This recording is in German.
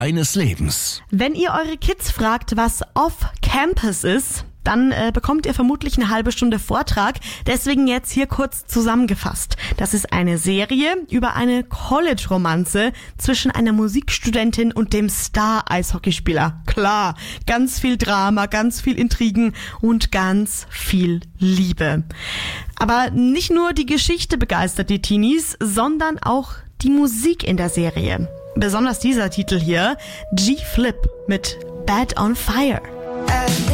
eines Lebens. Wenn ihr eure Kids fragt, was Off-Campus ist, dann bekommt ihr vermutlich eine halbe Stunde Vortrag. Deswegen jetzt hier kurz zusammengefasst. Das ist eine Serie über eine College-Romanze zwischen einer Musikstudentin und dem Star-Eishockeyspieler. Klar, ganz viel Drama, ganz viel Intrigen und ganz viel Liebe. Aber nicht nur die Geschichte begeistert die Teenies, sondern auch die Musik in der Serie. Besonders dieser Titel hier, G-Flip mit Bad on Fire.